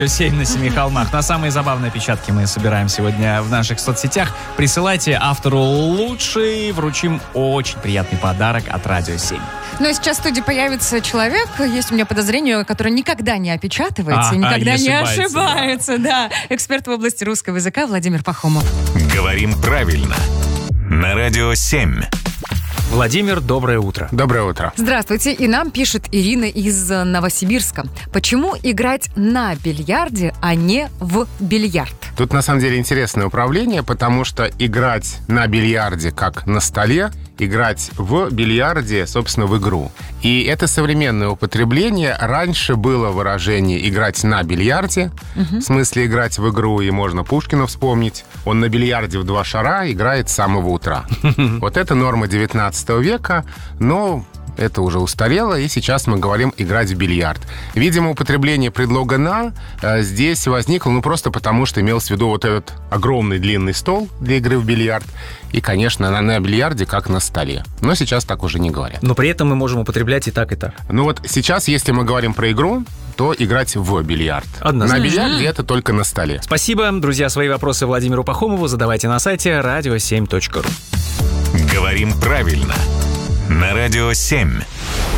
7 на Семи холмах. На самые забавные опечатки мы собираем сегодня в наших соцсетях. Присылайте автору лучший, вручим очень приятный подарок от Радио 7. Ну и сейчас в студии появится человек, есть у меня подозрение, который никогда не опечатывается, никогда не ошибается. Да. Эксперт в области русского языка Владимир Пахомов. Говорим правильно. На Радио 7. Владимир, доброе утро. Доброе утро. Здравствуйте. И нам пишет Ирина из Новосибирска. Почему играть на бильярде, а не в бильярд? Тут на самом деле интересное управление, потому что играть на бильярде как на столе, играть в бильярде, собственно, в игру. И это современное употребление. Раньше было выражение «играть на бильярде», в смысле играть в игру, и можно Пушкина вспомнить. Он на бильярде в 2 шара играет с самого утра. Вот это норма 19 века, но это уже устарело, и сейчас мы говорим «играть в бильярд». Видимо, употребление предлога «на» здесь возникло, просто потому, что имелось в виду вот этот огромный длинный стол для игры в бильярд, и, конечно, на бильярде как на столе. Но сейчас так уже не говорят. Но при этом мы можем употреблять и так, и так. Ну вот сейчас, если мы говорим про игру, то играть в бильярд. Однозначно. На бильярде это только на столе. Спасибо. Друзья, свои вопросы Владимиру Пахомову задавайте на сайте radio7.ru. Говорим правильно. На Радио 7.